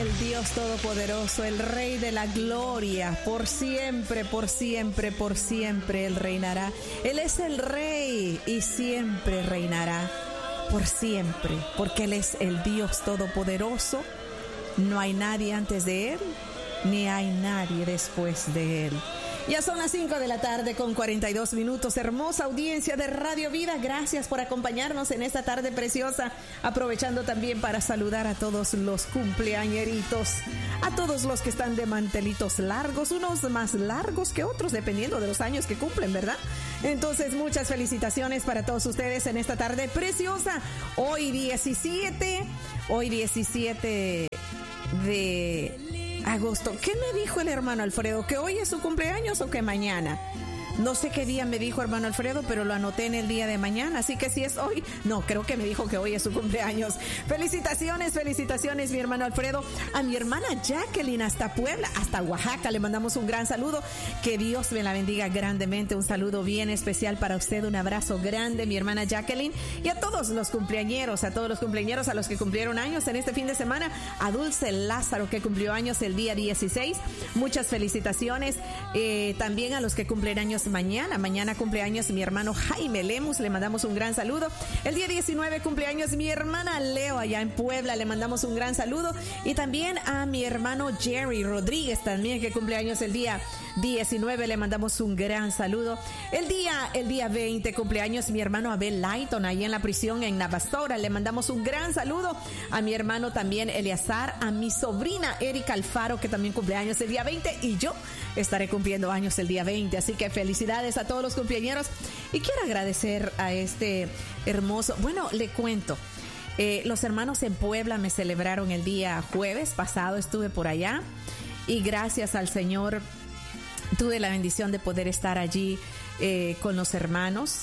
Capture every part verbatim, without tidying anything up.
el Dios Todopoderoso, el Rey de la Gloria. Por siempre, por siempre, por siempre Él reinará. Él es el Rey y siempre reinará. Por siempre, porque Él es el Dios Todopoderoso. No hay nadie antes de Él, ni hay nadie después de Él. Ya son las cinco de la tarde con cuarenta y dos minutos. Hermosa audiencia de Radio Vida, gracias por acompañarnos en esta tarde preciosa. Aprovechando también para saludar a todos los cumpleañeritos, a todos los que están de mantelitos largos, unos más largos que otros, dependiendo de los años que cumplen, ¿verdad? Entonces, muchas felicitaciones para todos ustedes en esta tarde preciosa. Hoy diecisiete, hoy diecisiete de agosto. ¿Qué me dijo el hermano Alfredo? ¿Que hoy es su cumpleaños o que mañana? No sé qué día me dijo hermano Alfredo, pero lo anoté en el día de mañana, así que si es hoy, no, creo que me dijo que hoy es su cumpleaños. Felicitaciones, felicitaciones mi hermano Alfredo. A mi hermana Jacqueline hasta Puebla, hasta Oaxaca, le mandamos un gran saludo. Que Dios me la bendiga grandemente, un saludo bien especial para usted, un abrazo grande mi hermana Jacqueline. Y a todos los cumpleañeros, a todos los cumpleañeros, a los que cumplieron años en este fin de semana, a Dulce Lázaro que cumplió años el día dieciséis, muchas felicitaciones. Eh, también a los que cumplen años mañana, mañana cumpleaños mi hermano Jaime Lemus, le mandamos un gran saludo. El día diecinueve cumpleaños mi hermana Leo allá en Puebla, le mandamos un gran saludo. Y también a mi hermano Jerry Rodríguez también que cumpleaños el día diecinueve, le mandamos un gran saludo. El día, el día veinte cumpleaños mi hermano Abel Lighton ahí en la prisión en Navastora, le mandamos un gran saludo. A mi hermano también Eleazar, a mi sobrina Erika Alfaro que también cumpleaños el día veinte y yo estaré cumpliendo años el día veinte, así que felicidades a todos los cumpleañeros. Y quiero agradecer a este hermoso, bueno, le cuento, eh, los hermanos en Puebla me celebraron el día jueves pasado, estuve por allá y gracias al Señor tuve la bendición de poder estar allí eh, con los hermanos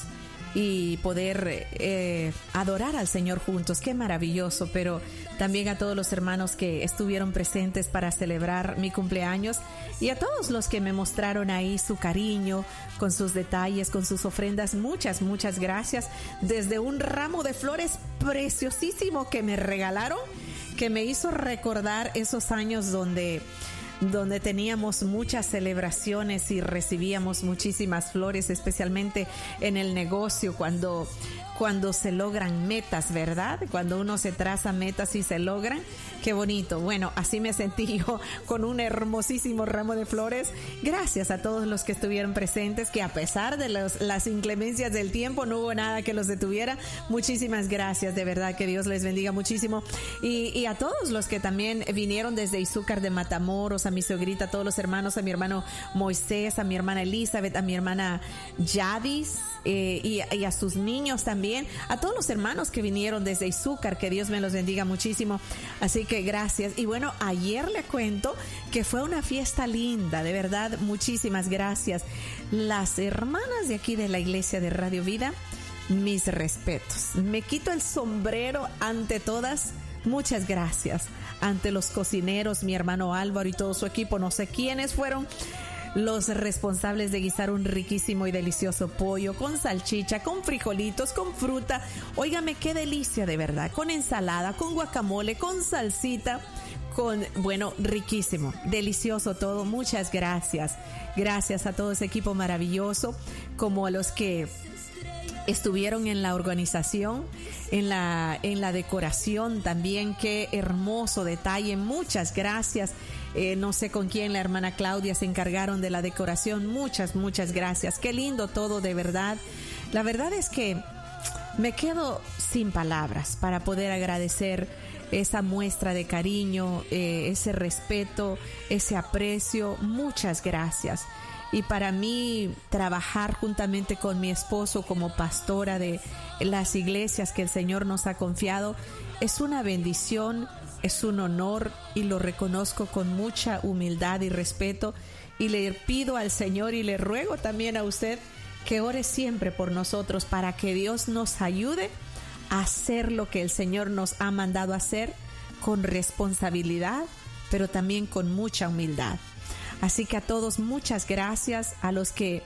y poder eh, adorar al Señor juntos. Qué maravilloso. Pero también a todos los hermanos que estuvieron presentes para celebrar mi cumpleaños y a todos los que me mostraron ahí su cariño con sus detalles, con sus ofrendas, muchas, muchas gracias. Desde un ramo de flores preciosísimo que me regalaron, que me hizo recordar esos años donde donde teníamos muchas celebraciones y recibíamos muchísimas flores, especialmente en el negocio, cuando, cuando se logran metas, ¿verdad? Cuando uno se traza metas y se logran. Qué bonito. Bueno, así me sentí yo con un hermosísimo ramo de flores. Gracias a todos los que estuvieron presentes, que a pesar de los, las inclemencias del tiempo, no hubo nada que los detuviera. Muchísimas gracias, de verdad, que Dios les bendiga muchísimo. Y, y a todos los que también vinieron desde Izúcar de Matamoros, a mi sogrita, a todos los hermanos, a mi hermano Moisés, a mi hermana Elizabeth, a mi hermana Yadis, eh, y, y a sus niños también, a todos los hermanos que vinieron desde Izúcar, que Dios me los bendiga muchísimo. Así que gracias. Y bueno, ayer le cuento que fue una fiesta linda, de verdad, muchísimas gracias. Las hermanas de aquí de la iglesia de Radio Vida, mis respetos. Me quito el sombrero ante todas. Muchas gracias. Ante los cocineros, mi hermano Álvaro y todo su equipo, no sé quiénes fueron los responsables de guisar un riquísimo y delicioso pollo con salchicha, con frijolitos, con fruta. Óigame, qué delicia de verdad, con ensalada, con guacamole, con salsita, con, bueno, riquísimo, delicioso todo. Muchas gracias. Gracias a todo ese equipo maravilloso, como a los que estuvieron en la organización, en la, en la decoración también. Qué hermoso detalle. Muchas gracias. Eh, no sé con quién, la hermana Claudia se encargaron de la decoración. Muchas, muchas gracias. Qué lindo todo, de verdad. La verdad es que me quedo sin palabras para poder agradecer esa muestra de cariño, eh, ese respeto, ese aprecio. Muchas gracias. Y para mí, trabajar juntamente con mi esposo como pastora de las iglesias que el Señor nos ha confiado es una bendición, es un honor, y lo reconozco con mucha humildad y respeto. Y le pido al Señor y le ruego también a usted que ore siempre por nosotros para que Dios nos ayude a hacer lo que el Señor nos ha mandado hacer con responsabilidad, pero también con mucha humildad. Así que a todos muchas gracias, a los que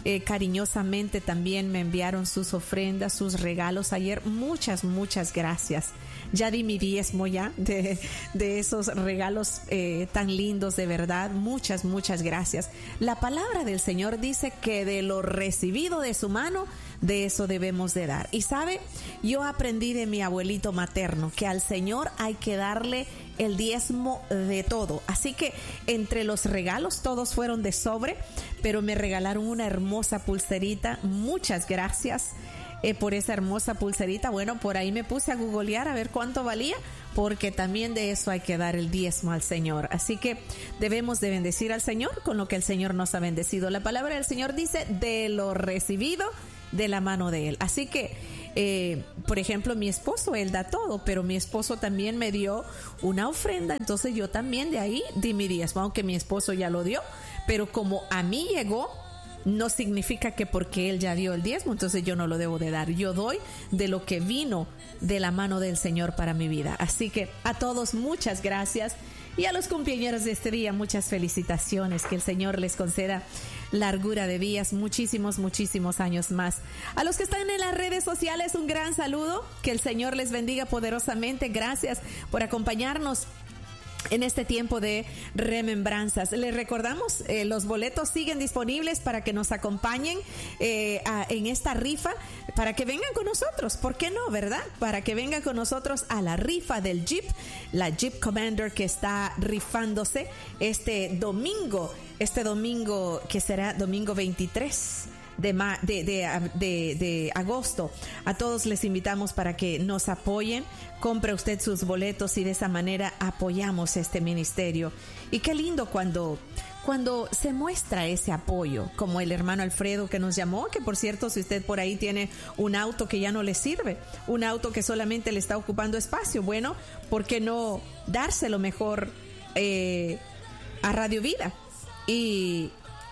eh, cariñosamente también me enviaron sus ofrendas, sus regalos ayer. Muchas, muchas gracias. Ya di mi diezmo ya de, de esos regalos eh, tan lindos, de verdad. Muchas, muchas gracias. La palabra del Señor dice que de lo recibido de su mano, de eso debemos de dar. Y sabe, yo aprendí de mi abuelito materno que al Señor hay que darle el diezmo de todo. Así que entre los regalos todos fueron de sobre, pero me regalaron una hermosa pulserita. Muchas gracias eh, por esa hermosa pulserita. Bueno, por ahí me puse a googlear a ver cuánto valía, porque también de eso hay que dar el diezmo al Señor. Así que debemos de bendecir al Señor con lo que el Señor nos ha bendecido. La palabra del Señor dice, de lo recibido de la mano de Él. Así que, eh, por ejemplo, mi esposo, él da todo, pero mi esposo también me dio una ofrenda, entonces yo también de ahí di mi diezmo, aunque mi esposo ya lo dio, pero como a mí llegó, no significa que porque él ya dio el diezmo, entonces yo no lo debo de dar. Yo doy de lo que vino de la mano del Señor para mi vida. Así que a todos muchas gracias, y a los cumpleaños de este día muchas felicitaciones. Que el Señor les conceda largura de días, muchísimos, muchísimos años más. A los que están en las redes sociales, un gran saludo. Que el Señor les bendiga poderosamente. Gracias por acompañarnos en este tiempo de remembranzas. Les recordamos, eh, los boletos siguen disponibles para que nos acompañen eh, a, en esta rifa, para que vengan con nosotros. ¿Por qué no, verdad? Para que vengan con nosotros a la rifa del Jeep, la Jeep Commander, que está rifándose este domingo, este domingo que será domingo veintitrés De, ma, de, de, de, de agosto. A todos les invitamos para que nos apoyen. Compre usted sus boletos y de esa manera apoyamos este ministerio. Y qué lindo cuando, cuando se muestra ese apoyo, como el hermano Alfredo que nos llamó, que por cierto, si usted por ahí tiene un auto que ya no le sirve, un auto que solamente le está ocupando espacio, bueno, ¿por qué no dárselo mejor eh, a Radio Vida? Y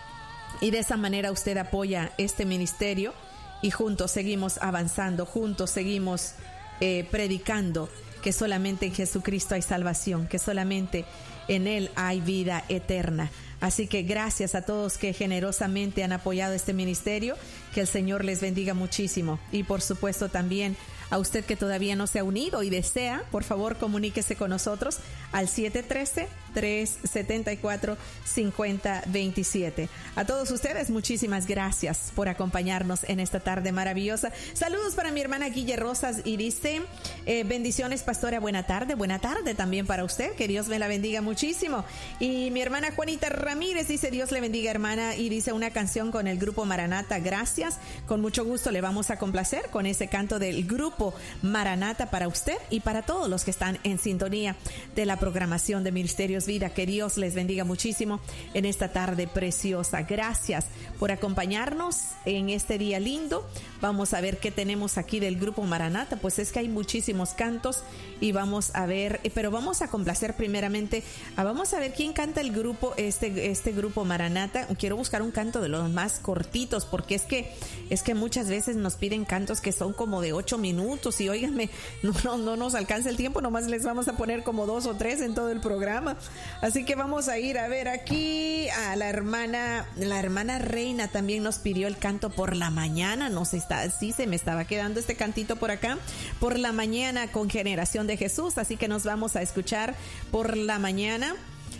Y de esa manera usted apoya este ministerio y juntos seguimos avanzando, juntos seguimos eh, predicando que solamente en Jesucristo hay salvación, que solamente en Él hay vida eterna. Así que gracias a todos que generosamente han apoyado este ministerio, que el Señor les bendiga muchísimo. Y por supuesto también a usted que todavía no se ha unido y desea, por favor comuníquese con nosotros al siete uno tres, tres siete cuatro, cinco cero dos siete. A todos ustedes, muchísimas gracias por acompañarnos en esta tarde maravillosa. Saludos para mi hermana Guille Rosas y dice, eh, bendiciones pastora, buena tarde, buena tarde también para usted, que Dios me la bendiga muchísimo. Y mi hermana Juanita Ramírez dice, Dios le bendiga hermana, y dice una canción con el grupo Maranata, gracias, con mucho gusto le vamos a complacer con ese canto del grupo Maranata para usted y para todos los que están en sintonía de la programación de Ministerios Vida. Que Dios les bendiga muchísimo en esta tarde preciosa. Gracias por acompañarnos en este día lindo. Vamos a ver qué tenemos aquí del grupo Maranata. Pues es que hay muchísimos cantos y vamos a ver, pero vamos a complacer primeramente, a, vamos a ver quién canta el grupo, este, este grupo Maranata. Quiero buscar un canto de los más cortitos, porque es que, es que muchas veces nos piden cantos que son como de ocho minutos y óiganme, no, no, no nos alcanza el tiempo, nomás les vamos a poner como dos o tres en todo el programa. Así que vamos a ir a ver aquí a la hermana, la hermana Reina también nos pidió el canto Por la Mañana. No sé, está, sí se me estaba quedando este cantito por acá, Por la Mañana con Generación de Jesús. Así que nos vamos a escuchar Por la Mañana.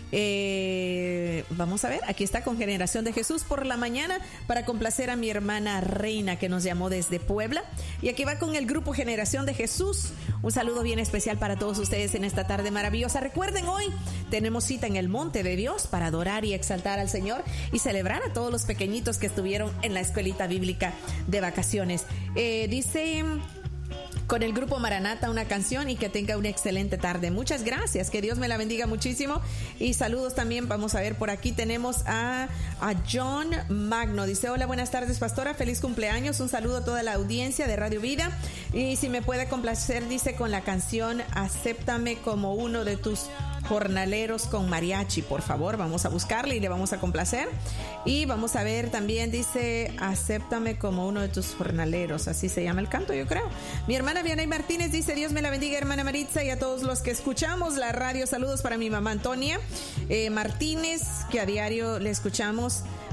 Eh, vamos a ver, aquí está con Generación de Jesús por la mañana, para complacer a mi hermana Reina que nos llamó desde Puebla. Y aquí va con el grupo Generación de Jesús. Un saludo bien especial para todos ustedes en esta tarde maravillosa. Recuerden, hoy tenemos cita en el Monte de Dios para adorar y exaltar al Señor y celebrar a todos los pequeñitos que estuvieron en la escuelita bíblica de vacaciones. Eh, dice... con el grupo Maranata una canción, y que tenga una excelente tarde. Muchas gracias, que Dios me la bendiga muchísimo. Y saludos también, vamos a ver, por aquí tenemos a, a John Magno. Dice, hola, buenas tardes pastora, feliz cumpleaños, un saludo a toda la audiencia de Radio Vida. Y si me puede complacer, dice, con la canción Acéptame como uno de tus jornaleros con mariachi, por favor. Vamos a buscarle y le vamos a complacer. Y vamos a ver también, dice, acéptame como uno de tus jornaleros, así se llama el canto, yo creo. Mi hermana Vianey Martínez dice, Dios me la bendiga hermana Maritza y a todos los que escuchamos la radio. Saludos para mi mamá Antonia eh, Martínez, que a diario le escuchamos.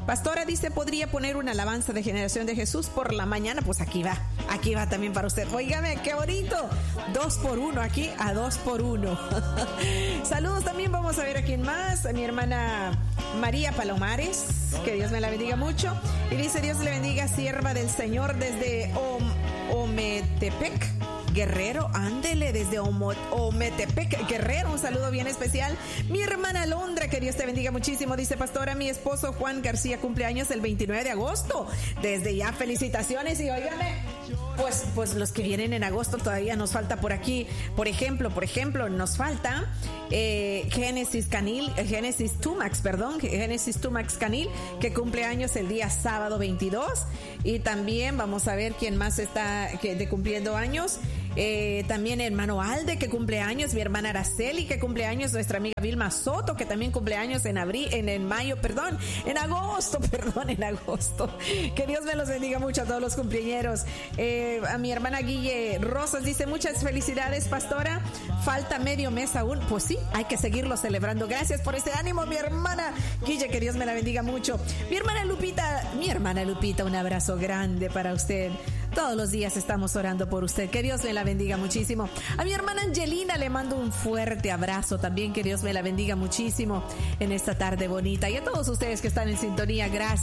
Pastora dice, ¿podría poner una alabanza de Generación de Jesús por la mañana? Pues aquí va, aquí va también para usted. Óigame, qué bonito. Dos por uno aquí, a dos por uno. Saludos también, vamos a ver a quién más. A mi hermana María Palomares, que Dios me la bendiga mucho. Y dice, Dios le bendiga, sierva del Señor, desde Om- Ometepec, Guerrero, ándele desde Omo, Ometepec, Guerrero, un saludo bien especial. Mi hermana Londra, que Dios te bendiga muchísimo, dice, pastora, mi esposo Juan García cumpleaños el veintinueve de agosto, desde ya felicitaciones. Y óigame, pues, pues los que vienen en agosto todavía nos falta por aquí, por ejemplo, por ejemplo, nos falta eh, Génesis Canil, eh, Génesis Tumax, perdón, Génesis Tumax Canil, que cumple años el día sábado veintidós, y también vamos a ver quién más está que, de cumpliendo años. Eh, también hermano Alde, que cumple años, mi hermana Araceli, que cumple años, nuestra amiga Vilma Soto, que también cumple años en abril, en, en mayo, perdón, en agosto, perdón, en agosto. Que Dios me los bendiga mucho a todos los cumpleañeros. Eh, a mi hermana Guille Rosas dice, muchas felicidades, pastora. Falta medio mes aún. Pues sí, hay que seguirlo celebrando. Gracias por ese ánimo, mi hermana Guille, que Dios me la bendiga mucho. Mi hermana Lupita, mi hermana Lupita, un abrazo grande para usted. Todos los días estamos orando por usted. Que Dios me la bendiga muchísimo. A mi hermana Angelina le mando un fuerte abrazo también. Que Dios me la bendiga muchísimo en esta tarde bonita. Y a todos ustedes que están en sintonía, gracias.